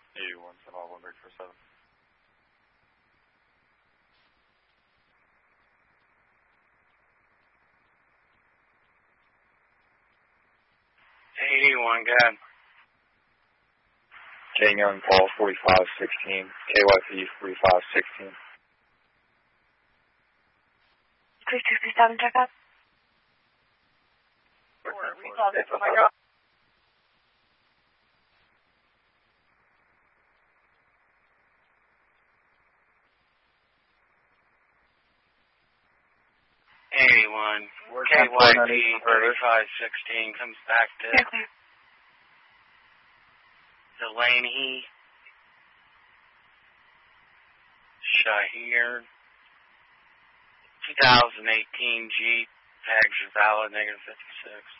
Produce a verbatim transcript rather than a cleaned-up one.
eighty-one, send all one break for seven. eighty-one, go ahead. King Young, Paul, forty-five sixteen. K Y P, forty-five sixteen. three sixty-seven, check up. We saw this, oh my God. eighty-one, K Y P, thirty-five sixteen, comes back to Delaney, Shahir, two thousand eighteen Jeep, tags are valid, negative fifty-six.